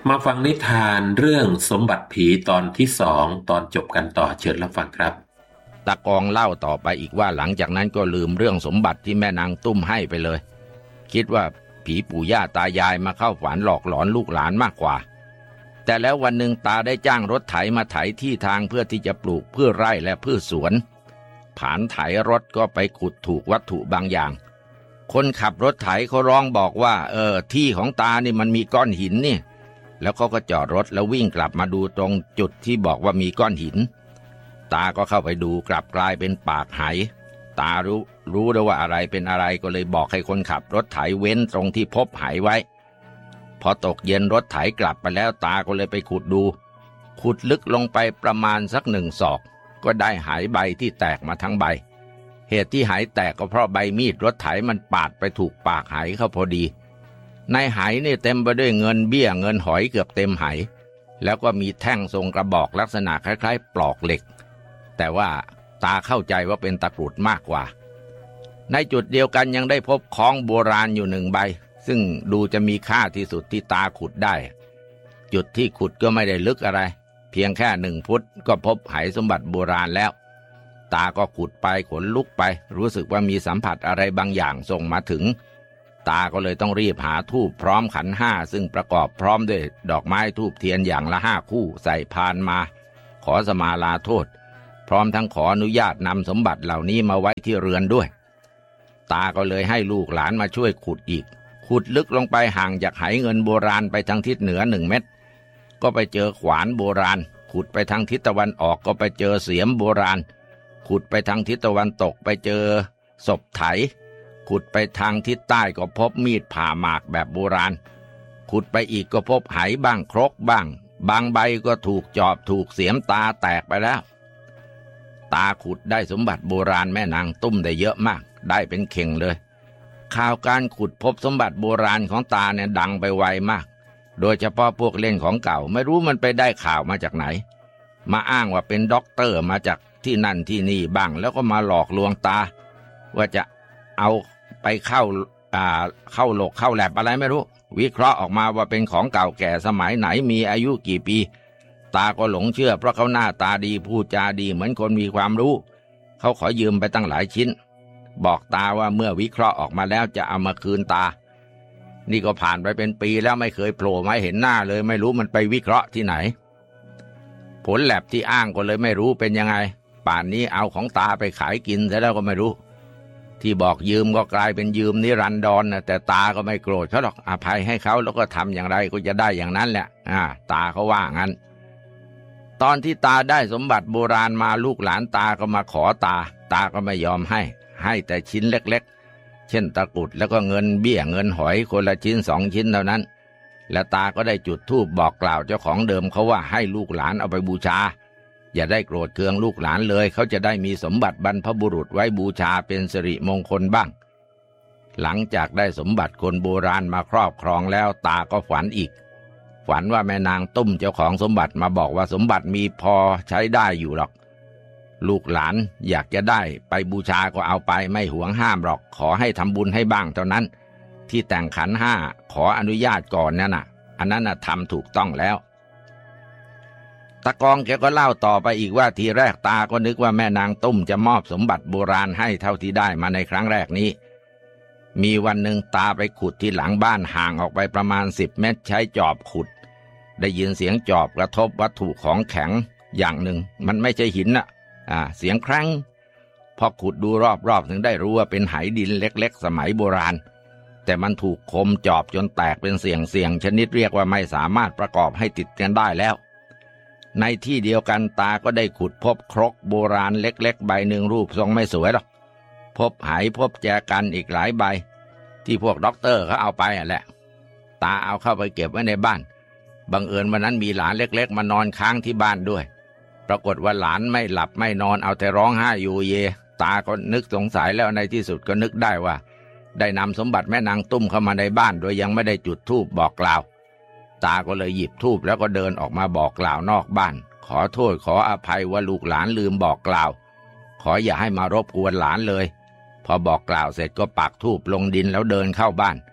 มาฟังนิทานเรื่องสมบัติผีตอนที่2ตอนจบกันต่อเชิญรับฟังครับตากองเล่าต่อไปอีกว่าหลังจากนั้นก็ลืมเรื่องสมบัติที่แม่นางตุ้มให้ไปเลยคิดว่าผีปู่ย่าตายายมาเข้าฝันหลอกหลอนลูกหลานมากกว่าแต่แล้ววันหนึ่งตาได้จ้างรถไถมาไถที่ทางเพื่อที่จะปลูกพืชไร่และพืชสวนผานไถรถก็ไปขุดถูกวัตถุบางอย่างคนขับรถไถเขาร้องบอกว่าที่ของตานี่มันมีก้อนหินนี่แล้วเขาก็จอดรถแล้ววิ่งกลับมาดูตรงจุดที่บอกว่ามีก้อนหินตาก็เข้าไปดูกลับกลายเป็นปากไหตารู้ได้ว่าอะไรเป็นอะไรก็เลยบอกให้คนขับรถไถเว้นตรงที่พบไหไว้พอตกเย็นรถไถกลับไปแล้วตาก็เลยไปขุดดูขุดลึกลงไปประมาณสัก1 ศอกก็ได้ไหใบที่แตกมาทั้งใบเหตุที่ไหแตกก็เพราะใบมีดรถไถมันปาดไปถูกปากไหเข้าพอดีในไหนี่เต็มไปด้วยเงินเบี้ยเงินหอยเกือบเต็มไหแล้วก็มีแท่งทรงกระบอกลักษณะคล้ายๆปลอกเหล็กแต่ว่าตาเข้าใจว่าเป็นตะกรุดมากกว่าในจุดเดียวกันยังได้พบของโบราณอยู่1 ใบซึ่งดูจะมีค่าที่สุดที่ตาขุดได้จุดที่ขุดก็ไม่ได้ลึกอะไรเพียงแค่1 ฟุตก็พบไหสมบัติโบราณแล้วตาก็ขุดไปขนลุกไปรู้สึกว่ามีสัมผัสอะไรบางอย่างส่งมาถึงตาก็เลยต้องรีบหาธูปพร้อมขัน5ซึ่งประกอบพร้อมด้วยดอกไม้ธูปเทียนอย่างละ5 คู่ใส่พานมาขอสมาลาโทษพร้อมทั้งขออนุญาตนำสมบัติเหล่านี้มาไว้ที่เรือนด้วยตาก็เลยให้ลูกหลานมาช่วยขุดอีกขุดลึกลงไปห่างจากไหเงินโบราณไปทางทิศเหนือ1 เมตรก็ไปเจอขวานโบราณขุดไปทางทิศตะวันออกก็ไปเจอเสียมโบราณขุดไปทางทิศตะวันตกไปเจอศพไถขุดไปทางทิศใต้ก็พบมีดผ่าหมากแบบโบราณขุดไปอีกก็พบไหบ้างครกบ้างบางใบก็ถูกจอบถูกเสียมตาแตกไปแล้วตาขุดได้สมบัติโบราณแม่นางตุ้มได้เยอะมากได้เป็นเข่งเลยข่าวการขุดพบสมบัติโบราณของตาเนี่ยดังไปไวมากโดยเฉพาะพวกเล่นของเก่าไม่รู้มันไปได้ข่าวมาจากไหนมาอ้างว่าเป็นด็อกเตอร์มาจากที่นั่นที่นี่บ้างแล้วก็มาหลอกลวงตาว่าจะเอาไปเข้าโหลกเข้าแลบอะไรไม่รู้วิเคราะห์ออกมาว่าเป็นของเก่าแก่สมัยไหนมีอายุกี่ปีตาก็หลงเชื่อเพราะเขาหน้าตาดีพูดจาดีเหมือนคนมีความรู้เขาขอยืมไปตั้งหลายชิ้นบอกตาว่าเมื่อวิเคราะห์ออกมาแล้วจะเอามาคืนตานี่ก็ผ่านไปเป็นปีแล้วไม่เคยโผล่มาเห็นหน้าเลยไม่รู้มันไปวิเคราะห์ที่ไหนผลแลบที่อ้างก็เลยไม่รู้เป็นยังไงป่านนี้เอาของตาไปขายกินซะแล้วก็ไม่รู้ที่บอกยืมก็กลายเป็นยืมนิรันดรนะแต่ตาก็ไม่โกรธเขาหรอกอภัยให้เขาแล้วก็ทำอย่างไรก็จะได้อย่างนั้นแหละตาเขาว่างั้นตอนที่ตาได้สมบัติโบราณมาลูกหลานตาก็มาขอตาก็ไม่ยอมให้แต่ชิ้นเล็กๆเช่นตะกรุดแล้วก็เงินเบี้ยเงินหอยคนละชิ้น2 ชิ้นเท่านั้นและตาก็ได้จุดธูปบอกกล่าวเจ้าของเดิมเขาว่าให้ลูกหลานเอาไปบูชาอย่าได้โกรธเคืองลูกหลานเลยเขาจะได้มีสมบัติบรรพบุรุษไว้บูชาเป็นสิริมงคลบ้างหลังจากได้สมบัติคนโบราณมาครอบครองแล้วตาก็ฝันอีกฝันว่าแม่นางตุ้มเจ้าของสมบัติมาบอกว่าสมบัติมีพอใช้ได้อยู่หรอกลูกหลานอยากจะได้ไปบูชาก็เอาไปไม่หวงห้ามหรอกขอให้ทำบุญให้บ้างเท่านั้นที่แต่งขัน5ขออนุญาตก่อนนั่นน่ะอันนั้นน่ะทำถูกต้องแล้วตากองแกก็เล่าต่อไปอีกว่าทีแรกตาก็นึกว่าแม่นางตุ้มจะมอบสมบัติโบราณให้เท่าที่ได้มาในครั้งแรกนี้มีวันหนึ่งตาไปขุดที่หลังบ้านห่างออกไปประมาณ10 เมตรใช้จอบขุดได้ยินเสียงจอบกระทบวัตถุของแข็งอย่างหนึ่งมันไม่ใช่หินเสียงครั้งพอขุดดูรอบๆถึงได้รู้ว่าเป็นไหดินเล็กๆสมัยโบราณแต่มันถูกคมจอบจนแตกเป็นเสียงชนิดเรียกว่าไม่สามารถประกอบให้ติดกันได้แล้วในที่เดียวกันตาก็ได้ขุดพบครกโบราณเล็กๆใบหนึ่งรูปทรงไม่สวยหรอกพบไหพบแจกันอีกหลายใบที่พวกด็อกเตอร์เขาเอาไปแหละตาเอาเข้าไปเก็บไว้ในบ้านบังเอิญวันนั้นมีหลานเล็กๆมานอนค้างที่บ้านด้วยปรากฏว่าหลานไม่หลับไม่นอนเอาแต่ร้องไห้อยู่เยตาก็นึกสงสัยแล้วในที่สุดก็นึกได้ว่าได้นำสมบัติแม่นางตุ้มเข้ามาในบ้านโดยยังไม่ได้จุดธูปบอกกล่าวตาก็เลยหยิบธูปแล้วก็เดินออกมาบอกกล่าวนอกบ้านขอโทษขออภัยว่าลูกหลานลืมบอกกล่าวขออย่าให้มารบกวนหลานเลยพอบอกกล่าวเสร็จก็ปักธูปลงดินแล้วเดินเข้าบ้าน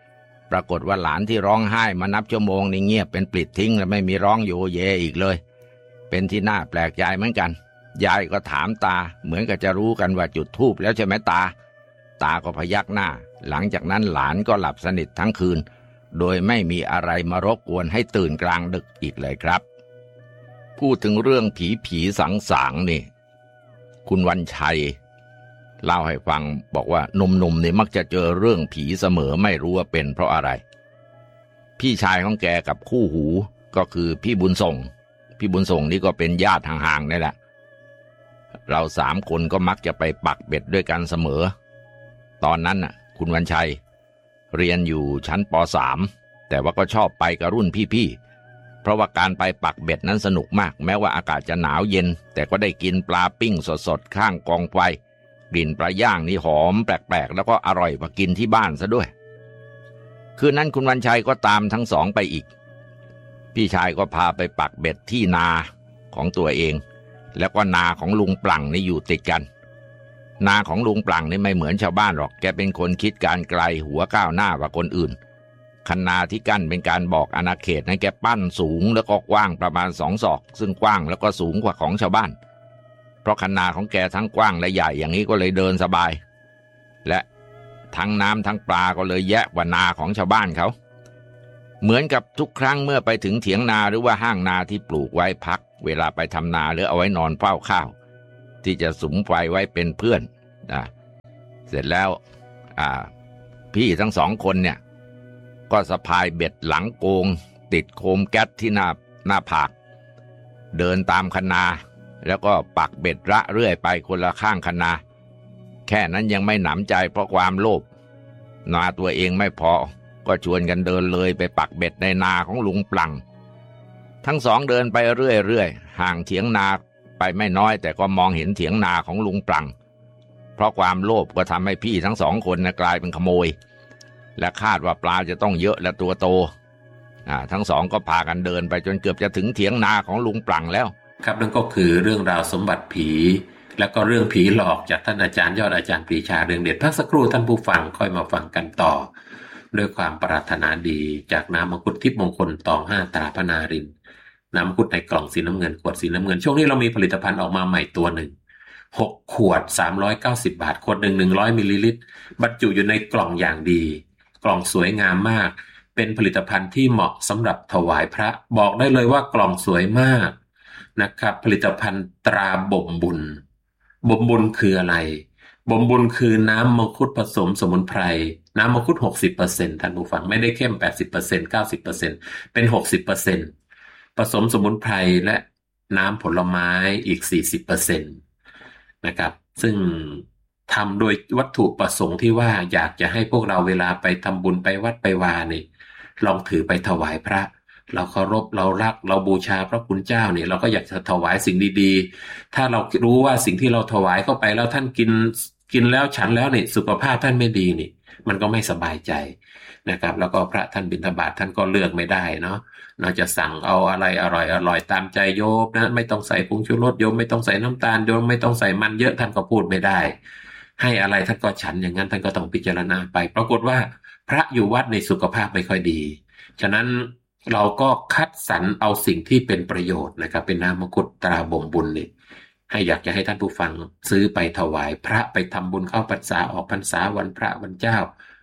ปรากฏว่าหลานที่ร้องไห้มานับชั่วโมงนี่เงียบเป็นปลิดทิ้งและไม่มีร้องโยเยอีกเลยเป็นที่น่าแปลกใจเหมือนกันยายก็ถามตาเหมือนกับจะรู้กันว่าจุดธูปแล้วใช่ไหมตาก็พยักหน้าหลังจากนั้นหลานก็หลับสนิททั้งคืนโดยไม่มีอะไรมารบกวนให้ตื่นกลางดึกอีกเลยครับพูดถึงเรื่องผีสางนี่คุณวันชัยเล่าให้ฟังบอกว่าหนุ่มๆนี่มักจะเจอเรื่องผีเสมอไม่รู้ว่าเป็นเพราะอะไรพี่ชายของแกกับคู่หูก็คือพี่บุญส่งนี่ก็เป็นญาติห่างๆนี่แหละเรา3 คนก็มักจะไปปักเบ็ดด้วยกันเสมอตอนนั้นน่ะคุณวันชัยเรียนอยู่ชั้นป.3 แต่ว่าก็ชอบไปกับรุ่นพี่ๆเพราะว่าการไปปักเบ็ดนั้นสนุกมากแม้ว่าอากาศจะหนาวเย็นแต่ก็ได้กินปลาปิ้งสดๆข้างกองไฟกลิ่นปลาย่างนี่หอมแปลกๆแล้วก็อร่อยกว่ากินที่บ้านซะด้วยคืนนั้นคุณวันชัยก็ตามทั้งสองไปอีกพี่ชายก็พาไปปักเบ็ดที่นาของตัวเองแล้วก็นาของลุงปลั่งนี่อยู่ติดกันนาของลุงปลั่งนี่ไม่เหมือนชาวบ้านหรอกแกเป็นคนคิดการไกลหัวก้าวหน้ากว่าคนอื่นคันนาที่กั้นเป็นการบอกอาณาเขตนั้นแกปั้นสูงแล้วก็กว้างประมาณ2 ศอกซึ่งกว้างแล้วก็สูงกว่าของชาวบ้านเพราะคันนาของแกทั้งกว้างและใหญ่อย่างนี้ก็เลยเดินสบายและทั้งน้ำทั้งปลาก็เลยแยะกว่านาของชาวบ้านเขาเหมือนกับทุกครั้งเมื่อไปถึงเถียงนาหรือว่าห้างนาที่ปลูกไว้พักเวลาไปทำนาหรือเอาไว้นอนเฝ้าข้าวที่จะสุมไฟไว้เป็นเพื่อนเสร็จแล้วพี่ทั้ง2 คนเนี่ยก็สะพายเบ็ดหลังโกงติดโคมแก๊สที่หน้าผากเดินตามคันนาแล้วก็ปักเบ็ดระเรื่อยไปคนละข้างคันนาแค่นั้นยังไม่หนำใจเพราะความโลภนาตัวเองไม่พอก็ชวนกันเดินเลยไปปักเบ็ดในนาของลุงปลั่งทั้งสองเดินไปเรื่อยๆห่างเถียงนาไปไม่น้อยแต่ก็มองเห็นเถียงนาของลุงปลั่งเพราะความโลภก็ทำให้พี่ทั้ง2 คนกลายเป็นขโมยและคาดว่าปลาจะต้องเยอะและตัวโตทั้งสองก็พากันเดินไปจนเกือบจะถึงเถียงนาของลุงปลั่งแล้วครับนั่นก็คือเรื่องราวสมบัติผีแล้วก็เรื่องผีหลอกจากท่านอาจารย์ยอดอาจารย์ปรีชาเรืองเดชพักสักครู่ท่านผู้ฟังค่อยมาฟังกันต่อด้วยความปรารถนาดีจากน้ำมังคุดทิพย์มงคลตอง5ตราพนารินน้ำมังคุดในกล่องสีน้ำเงินขวดสีน้ำเงินช่วงนี้เรามีผลิตภัณฑ์ออกมาใหม่ตัวหนึ่ง6 ขวด390 บาทขวดหนึ่ง100 มิลลิลิตรบรรจุอยู่ในกล่องอย่างดีกล่องสวยงามมากเป็นผลิตภัณฑ์ที่เหมาะสำหรับถวายพระบอกได้เลยว่ากล่องสวยมากนะครับผลิตภัณฑ์ตราบ่มบุญคืออะไรบ่มบุญคือน้ำมังคุดผสมสมุนไพรน้ำมังคุด 60% ท่านผู้ฟังไม่ได้เข้ม 80% 90% เป็น 60% ผสมสมุนไพรและน้ำผลไม้อีก 40% นะครับซึ่งทำโดยวัตถุประสงค์ที่ว่าอยากจะให้พวกเราเวลาไปทำบุญไปวัดไปวานี่ลองถือไปถวายพระเราเคารพเรารักเราบูชาพระคุณเจ้าเนี่ยเราก็อยากจะถวายสิ่งดีๆถ้าเรารู้ว่าสิ่งที่เราถวายเข้าไปแล้วท่านกินแล้วฉันแล้วเนี่ยสุขภาพท่านไม่ดีนี่มันก็ไม่สบายใจนะครับแล้วก็พระท่านบิณฑบาตท่านก็เลือกไม่ได้เนาะเราจะสั่งเอาอะไรอร่อยตามใจโยมนะไม่ต้องใส่ผงชูรสโยมไม่ต้องใส่น้ำตาลโยมไม่ต้องใส่มันเยอะท่านก็พูดไม่ได้ให้อะไรท่านก็ฉันอย่างนั้นท่านก็ต้องพิจารณาไปปรากฏว่าพระอยู่วัดในสุขภาพไม่ค่อยดีฉะนั้นเราก็คัดสรรเอาสิ่งที่เป็นประโยชน์นะครับเป็นน้ำมังคุดตราบ่มบุญนี่ให้อยากจะให้ท่านผู้ฟังซื้อไปถวายพระไปทำบุญเข้าพรรษาออกพรรษาวันพระวันเจ้า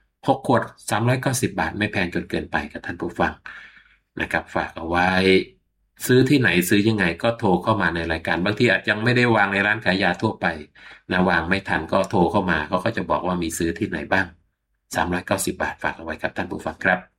6 ขวด390 บาทไม่แพงจนเกินไปกับท่านผู้ฟังนะครับฝากเอาไว้ซื้อที่ไหนซื้อยังไงก็โทรเข้ามาในรายการบางทีอาจยังไม่ได้วางในร้านขายยาทั่วไปนะวางไม่ทันก็โทรเข้ามาเขาก็จะบอกว่ามีซื้อที่ไหนบ้าง390 บาทฝากเอาไว้ครับท่านผู้ฟังครับ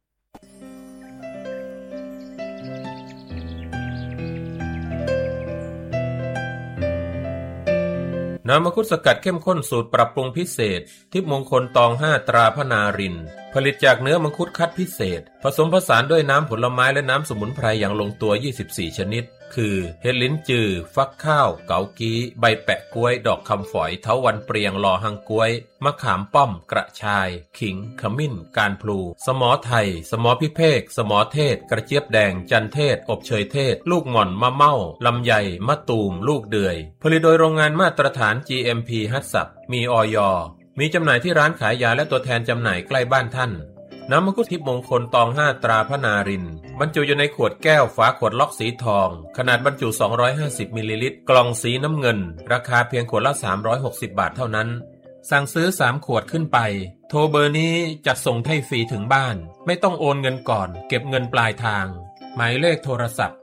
น้ำมังคุดสกัดเข้มข้นสูตรปรับปรุงพิเศษทิพย์มงคลตอง5ตราพนารินผลิตจากเนื้อมังคุดคัดพิเศษผสมผสานด้วยน้ำผลไม้และน้ำสมุนไพรอย่างลงตัว24ชนิดคือเห็ดลิ้นจือฟักข้าวเกากี้ใบแปะกล้วยดอกคำฝอยเถาวัลย์เปรียงลอหังกล้วยมะขามป้อมกระชายขิงขมิ้นการพลูสมอไทยสมอพิเภกสมอเทศกระเจี๊ยบแดงจันเทศอบเชยเทศลูกหม่อนมะเม่าลำไยมะตูมลูกเดือยผลิตโดยโรงงานมาตรฐาน GMP ฮัตสับมีอย.มีจำหน่ายที่ร้านขายยาและตัวแทนจำหน่ายใกล้บ้านท่านน้ำมังคุดทิพย์มงคลตอง5ตราพระนารินทร์บรรจุอยู่ในขวดแก้วฝาขวดล็อกสีทองขนาดบรรจุ250มิลลิลิตรกล่องสีน้ำเงินราคาเพียงขวดละ360บาทเท่านั้นสั่งซื้อ3ขวดขึ้นไปโทรเบอร์นี้จัดส่งให้ฟรีถึงบ้านไม่ต้องโอนเงินก่อนเก็บเงินปลายทางหมายเลขโทรศัพท์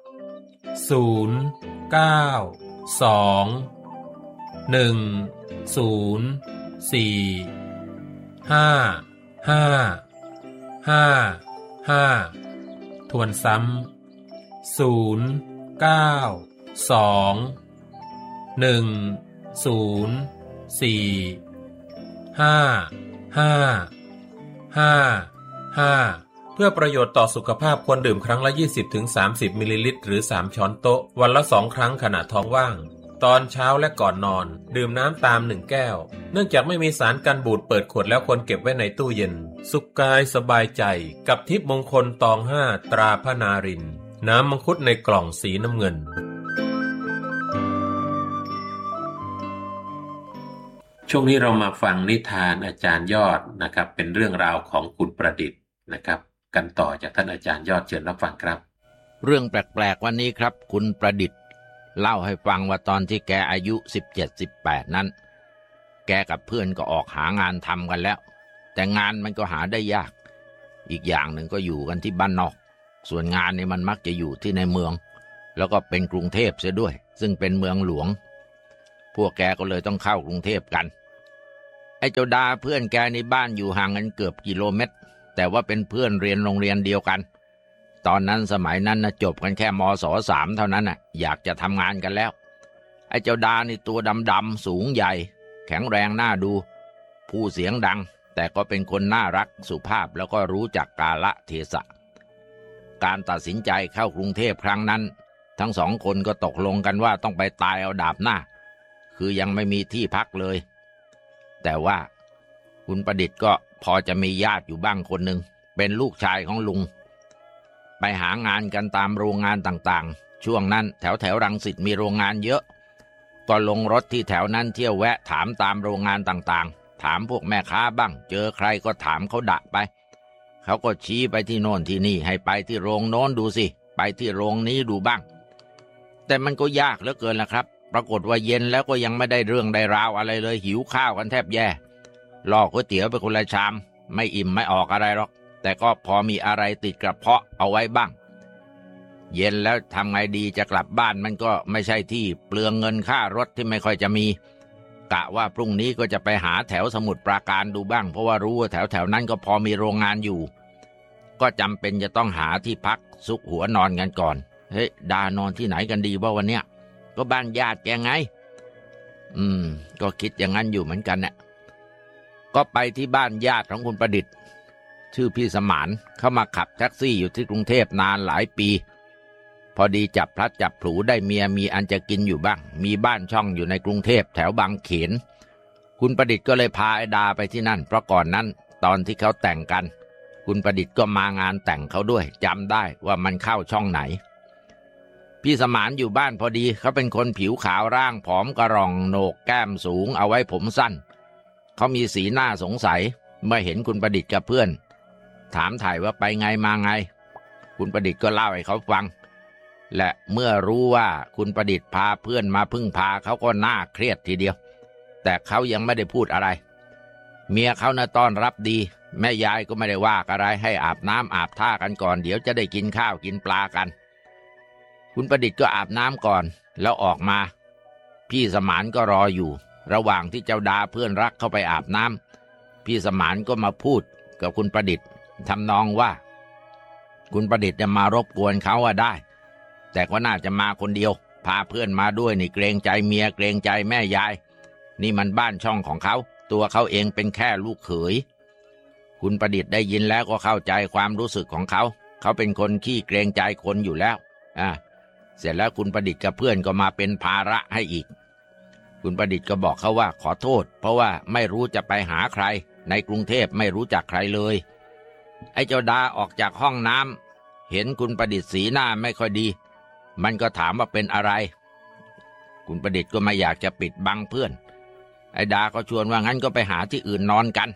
092-104-5555ทวนซ้ำ092-104-5555เพื่อประโยชน์ต่อสุขภาพควรดื่มครั้งละ 20-30 มิลลิลิตรหรือ3ช้อนโต๊ะวันละ2ครั้งขณะท้องว่างตอนเช้าและก่อนนอนดื่มน้ำตาม1แก้วเนื่องจากไม่มีสารกันบูดเปิดขวดแล้วควรเก็บไว้ในตู้เย็นสุขกายสบายใจกับทิพย์มงคลตอง5ตราพระนารินทร์น้ำมังคุดในกล่องสีน้ำเงินช่วงนี้เรามาฟังนิทานอาจารย์ยอดนะครับเป็นเรื่องราวของคุณประดิษฐ์นะครับกันต่อจากท่านอาจารย์ยอดเชิญรับฟังครับเรื่องแปลกๆวันนี้ครับคุณประดิษฐ์เล่าให้ฟังว่าตอนที่แกอายุ17-18นั้นแกกับเพื่อนก็ออกหางานทำกันแล้วแต่งานมันก็หาได้ยากอีกอย่างหนึ่งก็อยู่กันที่บ้านนอกส่วนงานนี่มันมักจะอยู่ที่ในเมืองแล้วก็เป็นกรุงเทพเสียด้วยซึ่งเป็นเมืองหลวงพวกแกก็เลยต้องเข้ากรุงเทพกันไอ้เจ้าดาเพื่อนแกในบ้านอยู่ห่างกันเกือบกิโลเมตรแต่ว่าเป็นเพื่อนเรียนโรงเรียนเดียวกันตอนนั้นสมัยนั้นนะจบกันแค่มศ.3 เท่านั้นน่ะอยากจะทำงานกันแล้วไอ้เจ้าดานี่ตัวดำๆสูงใหญ่แข็งแรงน่าดูพูดเสียงดังแต่ก็เป็นคนน่ารักสุภาพแล้วก็รู้จักกาลเทศะการตัดสินใจเข้ากรุงเทพครั้งนั้นทั้งสองคนก็ตกลงกันว่าต้องไปตายเอาดาบหน้าคือยังไม่มีที่พักเลยแต่ว่าคุณประดิษฐ์ก็พอจะมีญาติอยู่บ้างคนหนึ่งเป็นลูกชายของลุงไปหางานกันตามโรงงานต่างๆช่วงนั้นแถวรังสิตมีโรงงานเยอะก็ลงรถที่แถวนั้นเที่ยวแวะถามตามโรงงานต่างๆถามพวกแม่ค้าบ้างเจอใครก็ถามเขาดะไปเขาก็ชี้ไปที่โน่นที่นี่ให้ไปที่โรงโน้นดูสิไปที่โรงนี้ดูบ้างแต่มันก็ยากเหลือเกินล่ะครับปรากฏว่าเย็นแล้วก็ยังไม่ได้เรื่องได้ราวอะไรเลยหิวข้าวกันแทบแย่ลอกก๋วยเตี๋ยวไปคนละชามไม่อิ่มไม่ออกอะไรหรอกแต่ก็พอมีอะไรติดกระเพาะเอาไว้บ้างเย็นแล้วทำไงดีจะกลับบ้านมันก็ไม่ใช่ที่เปลืองเงินค่ารถที่ไม่ค่อยจะมีกะว่าพรุ่งนี้ก็จะไปหาแถวสมุทรปราการดูบ้างเพราะว่ารู้ว่าแถวนั้นก็พอมีโรงงานอยู่ก็จำเป็นจะต้องหาที่พักซุกหัวนอนกันก่อนเฮ้ยดานอนที่ไหนกันดีว่าวันเนี้ยก็บ้านญาติแกไงก็คิดอย่างนั้นอยู่เหมือนกันเนี่ยก็ไปที่บ้านญาติของคุณประดิษฐ์ชื่อพี่สมานเข้ามาขับแท็กซี่อยู่ที่กรุงเทพนานหลายปีพอดีจับพลัดจับผลูได้เมียมีอันจะกินอยู่บ้างมีบ้านช่องอยู่ในกรุงเทพแถวบางเขนคุณประดิษฐ์ก็เลยพาไอ้ดาไปที่นั่นเพราะก่อนนั้นตอนที่เขาแต่งกันคุณประดิษฐ์ก็มางานแต่งเขาด้วยจำได้ว่ามันเข้าช่องไหนพี่สมานอยู่บ้านพอดีเขาเป็นคนผิวขาวร่างผอมกระรองโหนกแก้มสูงเอาไว้ผมสั้นเขามีสีหน้าสงสัยเมื่อเห็นคุณประดิษฐ์กับเพื่อนถามถ่ายว่าไปไงมาไงคุณประดิษฐ์ก็เล่าให้เขาฟังและเมื่อรู้ว่าคุณประดิษฐ์พาเพื่อนมาพึ่งพาเขาก็น่าเครียดทีเดียวแต่เขายังไม่ได้พูดอะไรเมียเขาน่ะต้อนรับดีแม่ยายก็ไม่ได้ว่าอะไรให้อาบน้ำอาบท่ากันก่อนเดี๋ยวจะได้กินข้าวกินปลากันคุณประดิษฐ์ก็อาบน้ำก่อนแล้วออกมาพี่สมานก็รออยู่ระหว่างที่เจ้าดาเพื่อนรักเข้าไปอาบน้ำพี่สมานก็มาพูดกับคุณประดิษฐ์ทำนองว่าคุณประดิษฐ์จะมารบกวนเขาได้แต่ก็น่าจะมาคนเดียวพาเพื่อนมาด้วยนี่เกรงใจเมียเกรงใจแม่ยายนี่มันบ้านช่องของเขาตัวเขาเองเป็นแค่ลูกเขยคุณประดิษฐ์ได้ยินแล้วก็เข้าใจความรู้สึกของเขาเป็นคนขี้เกรงใจคนอยู่แล้วเสร็จแล้วคุณประดิษฐ์กับเพื่อนก็มาเป็นภาระให้อีกคุณประดิษฐ์ก็บอกเขาว่าขอโทษเพราะว่าไม่รู้จะไปหาใครในกรุงเทพไม่รู้จักใครเลยไอ้เจ้าดาออกจากห้องน้ำเห็นคุณประดิษฐ์สีหน้าไม่ค่อยดีมันก็ถามว่าเป็นอะไรคุณประดิษฐ์ก็ไม่อยากจะปิดบังเพื่อนไอ้ดาก็ชวนว่างั้นก็ไปหาที่อื่นนอนกัน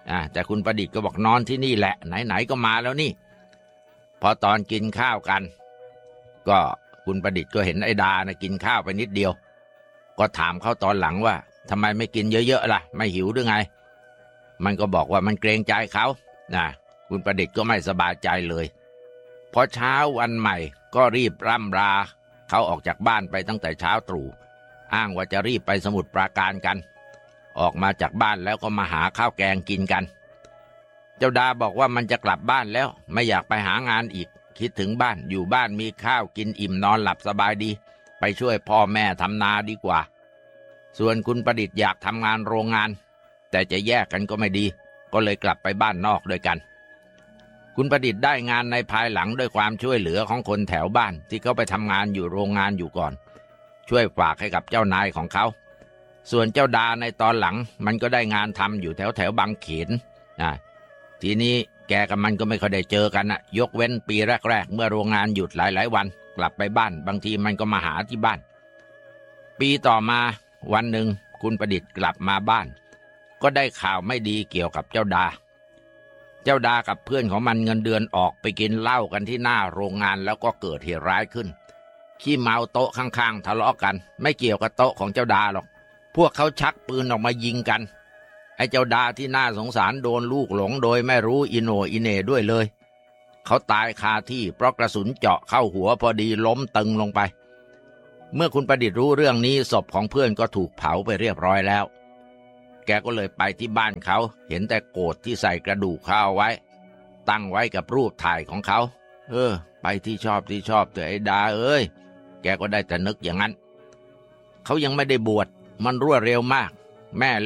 แต่คุณประดิษฐ์ก็บอกนอนที่นี่แหละไหนๆก็มาแล้วนี่พอตอนกินข้าวกันก็คุณประดิษฐ์ก็เห็นไอ้ดานะกินข้าวไปนิดเดียวก็ถามเขาตอนหลังว่าทำไมไม่กินเยอะๆล่ะไม่หิวหรือไงมันก็บอกว่ามันเกรงใจเขาคุณประดิษฐ์ก็ไม่สบายใจเลยพอเช้าวันใหม่ก็รีบร่ำลาเขาออกจากบ้านไปตั้งแต่เช้าตรู่อ้างว่าจะรีบไปสมุทรปราการกันออกมาจากบ้านแล้วก็มาหาข้าวแกงกินกันเจ้าดาบอกว่ามันจะกลับบ้านแล้วไม่อยากไปหางานอีกคิดถึงบ้านอยู่บ้านมีข้าวกินอิ่มนอนหลับสบายดีไปช่วยพ่อแม่ทำนาดีกว่าส่วนคุณประดิษฐ์อยากทำงานโรงงานแต่จะแยกกันก็ไม่ดีก็เลยกลับไปบ้านนอกด้วยกันคุณประดิษฐ์ได้งานในภายหลังด้วยความช่วยเหลือของคนแถวบ้านที่เขาไปทำงานอยู่โรงงานอยู่ก่อนช่วยฝากให้กับเจ้านายของเขาส่วนเจ้าดาในตอนหลังมันก็ได้งานทำอยู่แถวบางเขนทีนี้แกกับมันก็ไม่ค่อยได้เจอกันยกเว้นปีแรกๆเมื่อโรงงานหยุดหลายวันกลับไปบ้านบางทีมันก็มาหาที่บ้านปีต่อมาวันหนึ่งคุณประดิษฐ์กลับมาบ้านก็ได้ข่าวไม่ดีเกี่ยวกับเจ้าดากับเพื่อนของมันเงินเดือนออกไปกินเหล้ากันที่หน้าโรงงานแล้วก็เกิดเหตุร้ายขึ้นขี้เมาโต๊ะข้างๆทะเลาะกันไม่เกี่ยวกับโต๊ะของเจ้าดาหรอกพวกเขาชักปืนออกมายิงกันไอ้เจ้าดาที่น่าสงสารโดนลูกหลงโดยไม่รู้อิโหน่อิเหน่ด้วยเลยเขาตายคาที่เพราะกระสุนเจาะเข้าหัวพอดีล้มตึงลงไปเมื่อคุณประดิษฐ์รู้เรื่องนี้ศพของเพื่อนก็ถูกเผาไปเรียบร้อยแล้วแกก็เลยไปที่บ้านเขาเห็นแต่โกฐที่ใส่กระดูกเขาไว้ตั้งไว้กับรูปถ่ายของเขาไปที่ชอบเถอะไอ้ดาเอ้ยแกก็ได้แต่นึกอย่างนั้นเขายังไม่ได้บวชมันรวดเร็วมากแม่